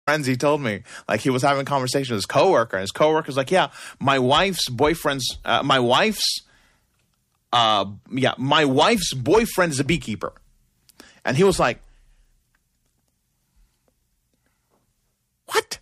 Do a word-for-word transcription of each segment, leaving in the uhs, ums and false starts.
friends, he told me, like, he was having a conversation with his coworker, and his coworker's like, yeah, my wife's boyfriend's, uh, my wife's, uh, yeah, my wife's boyfriend is a beekeeper. And he was like, what?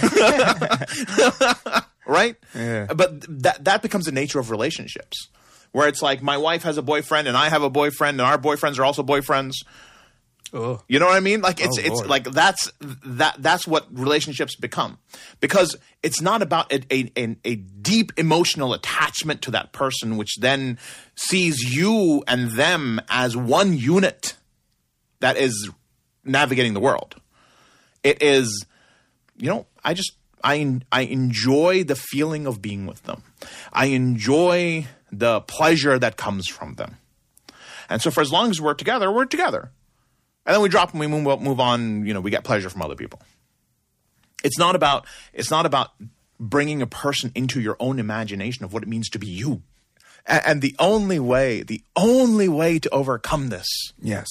Right? Yeah. But that that becomes the nature of relationships, where it's like my wife has a boyfriend and I have a boyfriend and our boyfriends are also boyfriends. Oh. You know what I mean? Like it's Oh, it's Lord. like that's that that's what relationships become, because it's not about a, a, a, a deep emotional attachment to that person, which then sees you and them as one unit that is navigating the world. It is, you know, I just I I enjoy the feeling of being with them. I enjoy the pleasure that comes from them, and so for as long as we're together, we're together. And then we drop and we move, move on. You know, we get pleasure from other people. It's not about it's not about bringing a person into your own imagination of what it means to be you. And, and the only way, the only way to overcome this, Yes.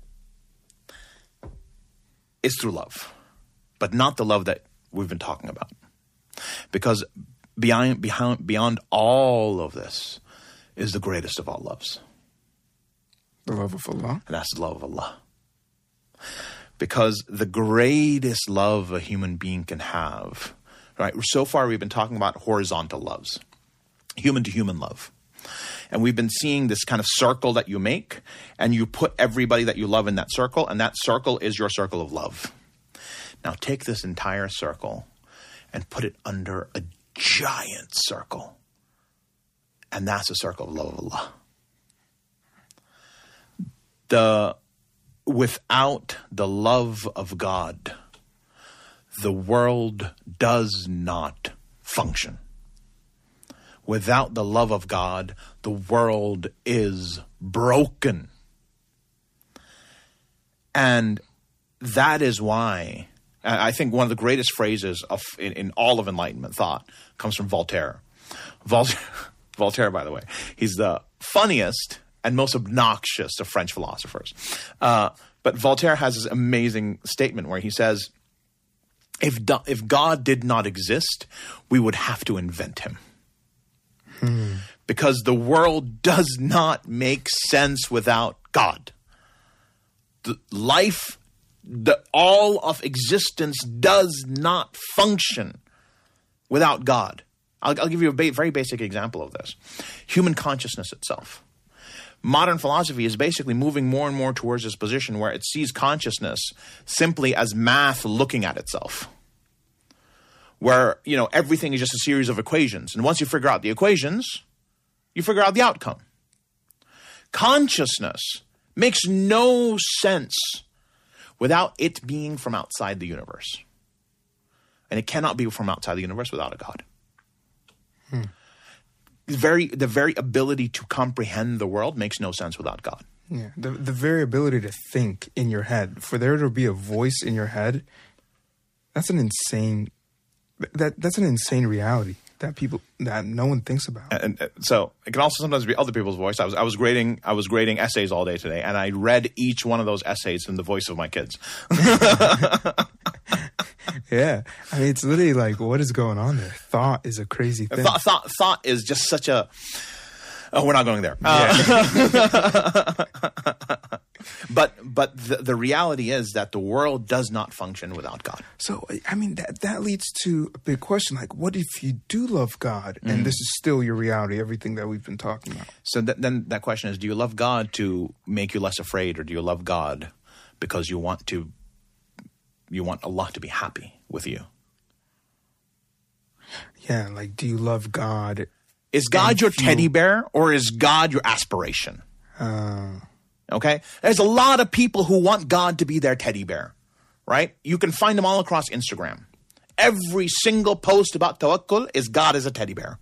is through love, but not the love that we've been talking about. Because beyond beyond beyond all of this is the greatest of all loves, The love of Allah. and that's the love of Allah. Because the greatest love a human being can have, right? So far we've been talking about horizontal loves, human to human love. And we've been seeing this kind of circle that you make, and you put everybody that you love in that circle, and that circle is your circle of love. Now take this entire circle and put it under a giant circle, and that's the circle of love of Allah. The Without the love of God, the world does not function. Without the love of God, the world is broken. And that is why I think one of the greatest phrases of in, in all of Enlightenment thought comes from Voltaire. Voltaire, Voltaire, by the way, he's the funniest and most obnoxious of French philosophers. Uh, but Voltaire has this amazing statement where he says, if, do, if God did not exist, we would have to invent him. Hmm. Because the world does not make sense without God. The life, the, all of existence does not function without God. I'll, I'll give you a ba- very basic example of this. Human consciousness itself. Modern philosophy is basically moving more and more towards this position where it sees consciousness simply as math looking at itself. Where, you know, everything is just a series of equations. And once you figure out the equations, you figure out the outcome. Consciousness makes no sense without it being from outside the universe. And it cannot be from outside the universe without a God. Hmm. Very, the very ability to comprehend the world makes no sense without God. Yeah, the the very ability to think in your head, for there to be a voice in your head, that's an insane, that that's an insane reality that people that no one thinks about. And, and so it can also sometimes be other people's voice. I was I was grading I was grading essays all day today, and I read each one of those essays in the voice of my kids. Yeah, I mean, it's literally like, what is going on there? Thought is a crazy thing. Thought, thought, thought is just such a. Oh, we're not going there. Uh, Yeah. but but the, the reality is that the world does not function without God. So, I mean, that that leads to a big question. Like, what if you do love God and Mm. this is still your reality, everything that we've been talking about? So th- then that question is, do you love God to make you less afraid, or do you love God because you want to you want Allah to be happy with you? Yeah, like, do you love God? Is God And your feel- teddy bear, or is God your aspiration? Uh, Okay? There's a lot of people who want God to be their teddy bear, right? You can find them all across Instagram. Every single post about tawakkul is God as a teddy bear.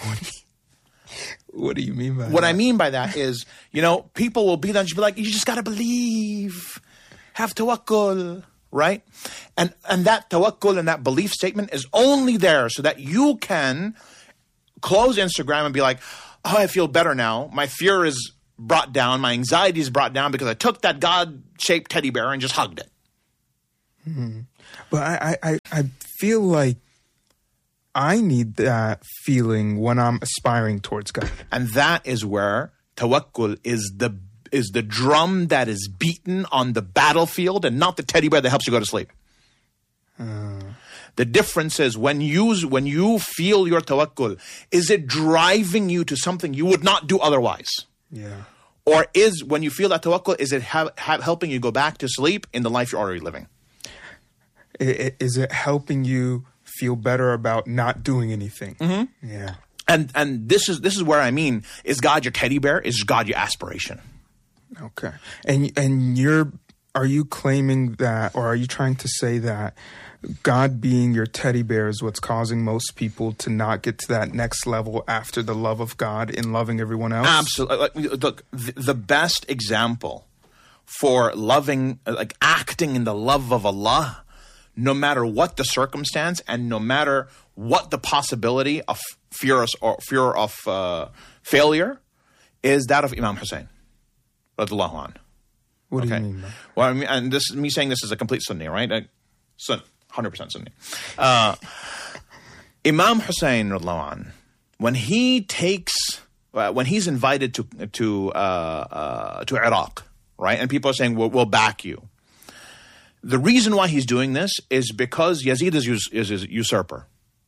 what do you mean by What that? I mean by that is, you know, people will be there and just be like, you just got to believe. Have tawakkul, right? And and that tawakkul and that belief statement is only there so that you can close Instagram and be like, oh, I feel better now. My fear is brought down. My anxiety is brought down because I took that God-shaped teddy bear and just hugged it. Mm-hmm. But I, I, I feel like I need that feeling when I'm aspiring towards God. And that is where tawakkul is the is the drum that is beaten on the battlefield and not the teddy bear that helps you go to sleep. Uh. The difference is when you when you feel your tawakkul, is it driving you to something you would not do otherwise? Yeah. Or is when you feel that tawakkul, is it ha- ha- helping you go back to sleep in the life you're already living? Is it helping you feel better about not doing anything? Mm-hmm. Yeah. And and this is this is where I mean, is God your teddy bear? Is God your aspiration? Okay. And and you're are you claiming that, or are you trying to say that God being your teddy bear is what's causing most people to not get to that next level after the love of God in loving everyone else? Absolutely. Look, the best example for loving, like acting in the love of Allah, no matter what the circumstance and no matter what the possibility of fear or fear of uh, failure, is that of Imam Hussein, radiyallahu anhu. What okay. do you mean? Man? Well, I mean, and this me saying this is a complete Sunni, right? Like, Sunni, one hundred percent Sunni. Uh, Imam Hussein, radiyallahu anhu, when he takes, uh, when he's invited to to uh, uh, to Iraq, right, and people are saying, "We'll, we'll back you." The reason why he's doing this is because Yazid is, us- is a usurper.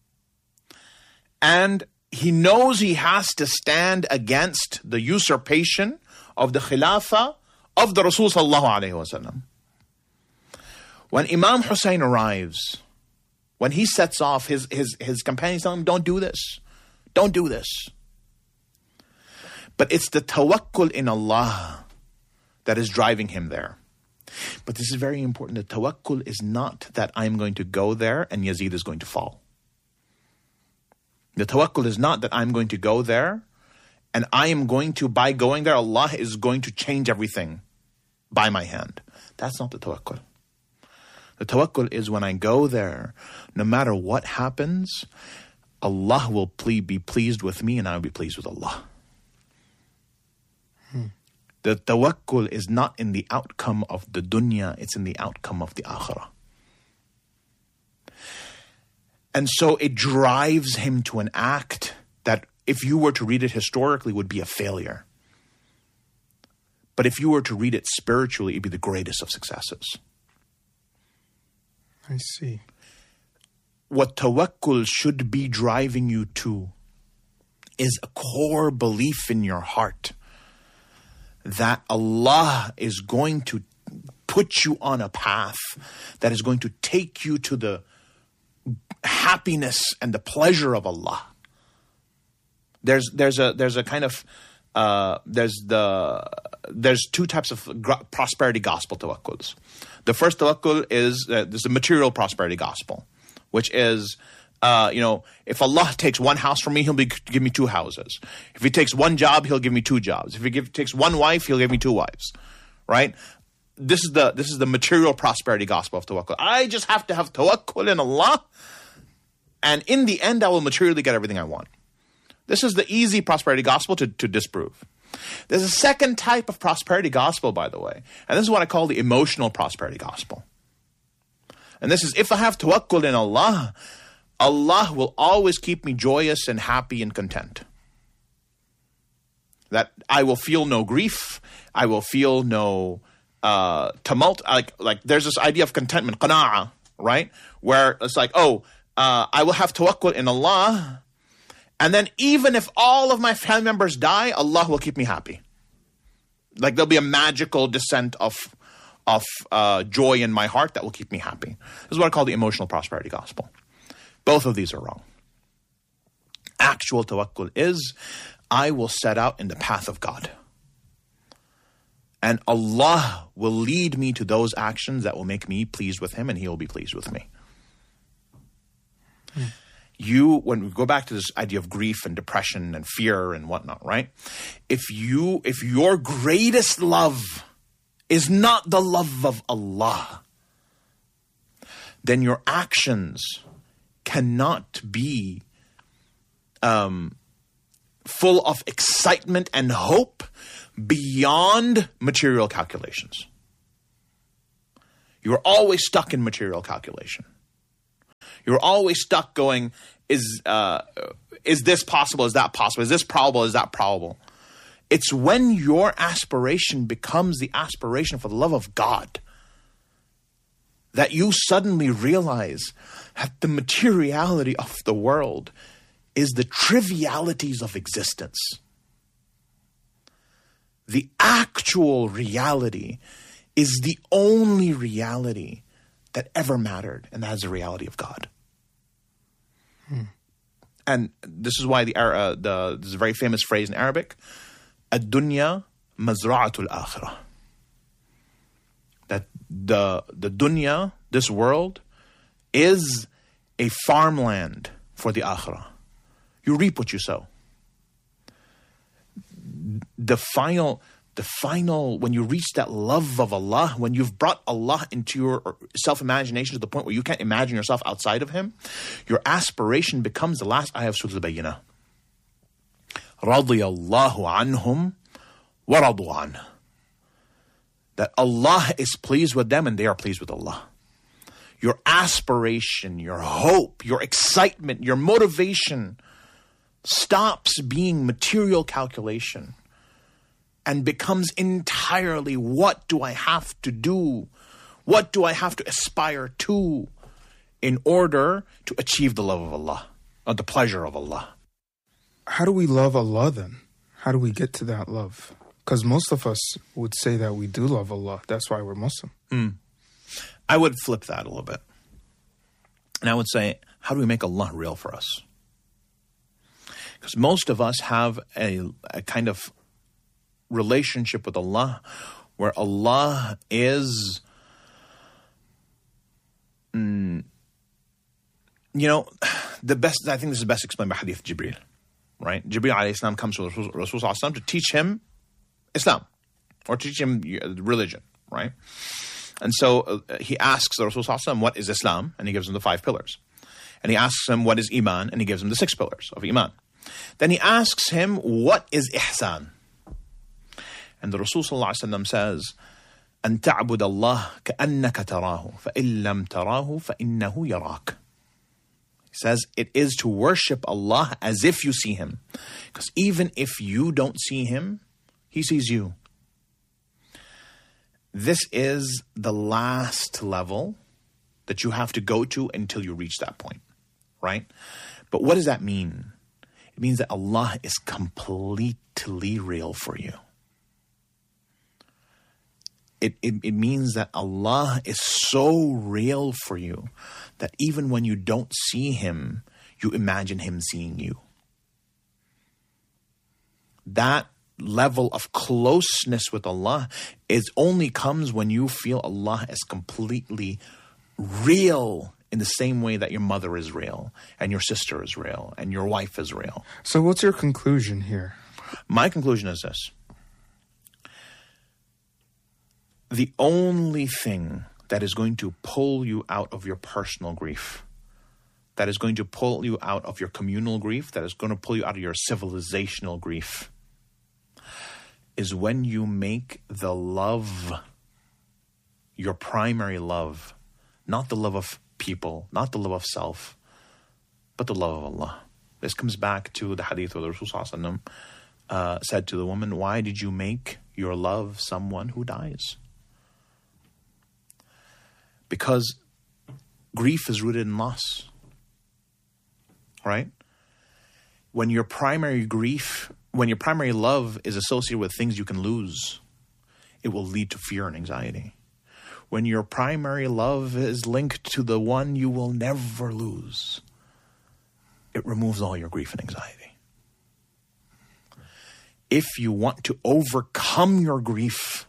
And he knows he has to stand against the usurpation of the Khilafah of the Rasul sallallahu alayhi wa sallam. When Imam Hussein arrives, when he sets off, his, his, his companions tell him, don't do this. Don't do this. But it's the tawakkul in Allah that is driving him there. But this is very important. The tawakkul is not that I'm going to go there and Yazid is going to fall. The tawakkul is not that I'm going to go there and I am going to, by going there, Allah is going to change everything by my hand. That's not the tawakkul. The tawakkul is when I go there, no matter what happens, Allah will ple- be pleased with me and I will be pleased with Allah. Hmm. The tawakkul is not in the outcome of the dunya, it's in the outcome of the akhirah. And so it drives him to an act that, if you were to read it historically, would be a failure. But if you were to read it spiritually, it'd be the greatest of successes. I see. What tawakkul should be driving you to is a core belief in your heart that Allah is going to put you on a path that is going to take you to the happiness and the pleasure of Allah. There's there's a there's a kind of uh, there's the there's two types of gr- prosperity gospel tawakkuls. The first tawakkul is uh, there's the material prosperity gospel, which is uh, you know, if Allah takes one house from me, He'll be, give me two houses. If He takes one job, He'll give me two jobs. If He give, takes one wife, He'll give me two wives. Right? This is the this is the material prosperity gospel of tawakkul. I just have to have tawakkul in Allah, and in the end, I will materially get everything I want. This is the easy prosperity gospel to, to disprove. There's a second type of prosperity gospel, by the way, and this is what I call the emotional prosperity gospel. And this is, if I have tawakkul in Allah, Allah will always keep me joyous and happy and content. That I will feel no grief, I will feel no uh, tumult. Like, like there's this idea of contentment, qana'ah, right? Where it's like, oh, uh, I will have tawakkul in Allah, and then even if all of my family members die, Allah will keep me happy. Like there'll be a magical descent of of uh, joy in my heart that will keep me happy. This is what I call the emotional prosperity gospel. Both of these are wrong. Actual tawakkul is, I will set out in the path of God. And Allah will lead me to those actions that will make me pleased with Him, and He will be pleased with me. Hmm. You, when we go back to this idea of grief and depression and fear and whatnot, right? If you, if your greatest love is not the love of Allah, then your actions cannot be um, full of excitement and hope beyond material calculations. You're always stuck in material calculation. You're always stuck going, is uh, is this possible? Is that possible? Is this probable? Is that probable? It's when your aspiration becomes the aspiration for the love of God that you suddenly realize that the materiality of the world is the trivialities of existence. The actual reality is the only reality that ever mattered, and that is the reality of God. Hmm. And this is why the, uh, the this is a very famous phrase in Arabic, ad-dunya mazra'atul akhirah. That the the dunya, this world, is a farmland for the akhirah. You reap what you sow. The final, the final, when you reach that love of Allah, when you've brought Allah into your self-imagination to the point where you can't imagine yourself outside of Him, your aspiration becomes the last ayah of Surah Al-Bayyinah. رَضِيَ اللَّهُ عَنْهُمْ وَرَضُوا عَنْهُ. That Allah is pleased with them and they are pleased with Allah. Your aspiration, your hope, your excitement, your motivation stops being material calculation and becomes entirely, what do I have to do? What do I have to aspire to in order to achieve the love of Allah, or the pleasure of Allah? How do we love Allah then? How do we get to that love? Because most of us would say that we do love Allah. That's why we're Muslim. Mm. I would flip that a little bit. And I would say, how do we make Allah real for us? Because most of us have a, a kind of relationship with Allah where Allah is, mm, you know, the best, I think this is best explained by Hadith Jibreel, right? Jibreel alayhi salam comes to Rasul, Rasul sallallahu alayhi wa sallam to teach him Islam or teach him religion, right? And so uh, he asks the Rasul sallallahu alayhi wa sallam, what is Islam? And he gives him the five pillars. And he asks him, what is Iman? And he gives him the six pillars of Iman. Then he asks him, what is Ihsan? And the Rasul sallallahu alayhi wa sallam says, أن تعبد الله كأنك تراه فإن لم تراه فإنه يراك. He says, it is to worship Allah as if you see Him. Because even if you don't see Him, He sees you. This is the last level that you have to go to until you reach that point, right? But what does that mean? It means that Allah is completely real for you. It, it, it means that Allah is so real for you that even when you don't see Him, you imagine Him seeing you. That level of closeness with Allah is only comes when you feel Allah is completely real in the same way that your mother is real and your sister is real and your wife is real. So what's your conclusion here? My conclusion is this. The only thing that is going to pull you out of your personal grief, that is going to pull you out of your communal grief, that is going to pull you out of your civilizational grief, is when you make the love your primary love, not the love of people, not the love of self, but the love of Allah. This comes back to the hadith where the Rasul sallallahu alaihi wasallam uh, said to the woman, why did you make your love someone who dies? Because grief is rooted in loss, right? When your primary grief, when your primary love is associated with things you can lose, it will lead to fear and anxiety. When your primary love is linked to the one you will never lose, it removes all your grief and anxiety. If you want to overcome your grief,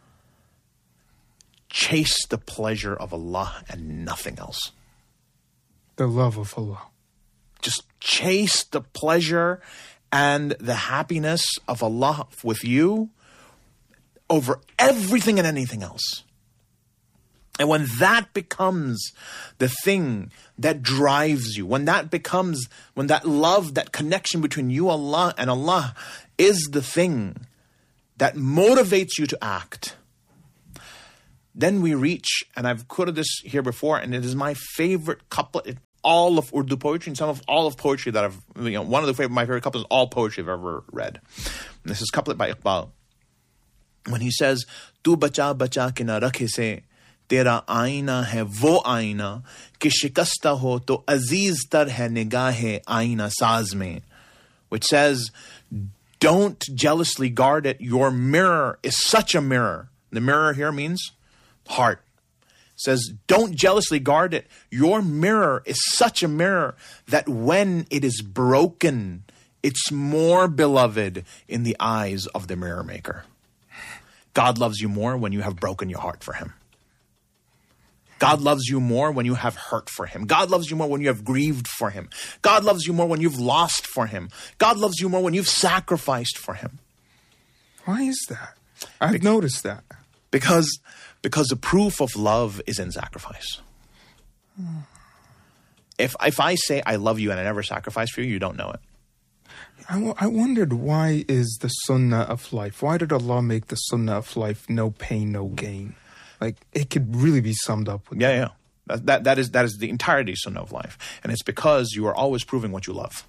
chase the pleasure of Allah and nothing else. The love of Allah. Just chase the pleasure and the happiness of Allah with you over everything and anything else. And when that becomes the thing that drives you, when that becomes, when that love, that connection between you, Allah, and Allah is the thing that motivates you to act, then we reach, and I've quoted this here before, and it is my favorite couplet. It all of Urdu poetry and some of all of poetry that I've, you know, one of the favorite, my favorite couplets, all poetry I've ever read. And this is a couplet by Iqbal. When he says, "Tu bacha bacha ke na rakhe se, tera aina hai wo aina, ki shikasta ho to aziz tar hai nigahe aina saaz mein," which says, don't jealously guard it. Your mirror is such a mirror. The mirror here means heart. It says, don't jealously guard it. Your mirror is such a mirror that when it is broken, it's more beloved in the eyes of the mirror maker. God loves you more when you have broken your heart for him. God loves you more when you have hurt for him. God loves you more when you have grieved for him. God loves you more when you've lost for him. God loves you more when you've sacrificed for him. Why is that? I've Be- noticed that. Because, because the proof of love is in sacrifice. Hmm. If, if I say I love you and I never sacrifice for you, you don't know it. I, w- I wondered, why is the sunnah of life? Why did Allah make the sunnah of life no pain, no gain? Like, it could really be summed up with yeah, that. Yeah. That, that, that, is, that is the entirety of sunnah of life. And it's because you are always proving what you love.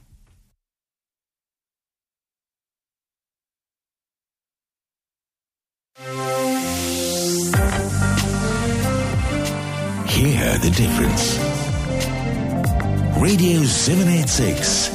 Hear the difference. Radio seven eighty-six.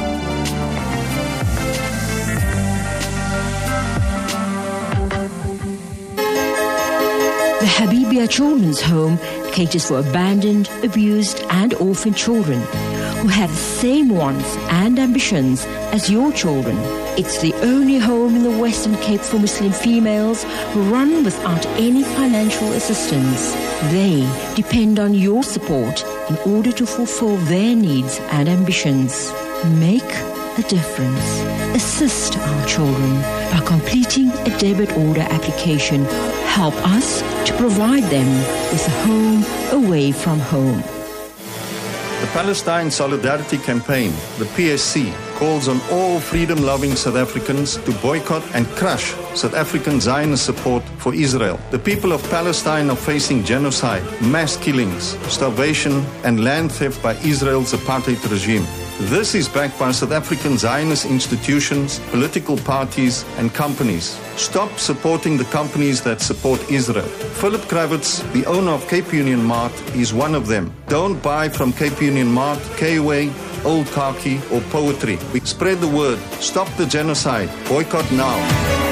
The Habibia Children's Home caters for abandoned, abused and orphaned children who have the same wants and ambitions as your children. It's the only home in the Western Cape for Muslim females run without any financial assistance. They depend on your support in order to fulfill their needs and ambitions. Make a difference. Assist our children by completing a debit order application. Help us to provide them with a home away from home. The Palestine Solidarity Campaign, the P S C, calls on all freedom-loving South Africans to boycott and crush South African Zionist support for Israel. The people of Palestine are facing genocide, mass killings, starvation, and land theft by Israel's apartheid regime. This is backed by South African Zionist institutions, political parties, and companies. Stop supporting the companies that support Israel. Philip Kravitz, the owner of Cape Union Mart, is one of them. Don't buy from Cape Union Mart, K-Way, Old Khaki, or Poetry. We spread the word. Stop the genocide. Boycott now.